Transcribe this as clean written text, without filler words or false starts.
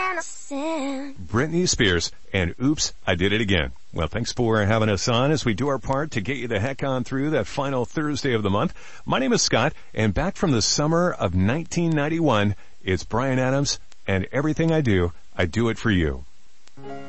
Britney Spears and Oops, I Did It Again. Well, thanks for having us on as we do our part to get you the heck on through that final Thursday of the month. My name is Scott, and back from the summer of 1991, it's Bryan Adams, and everything I do it for you.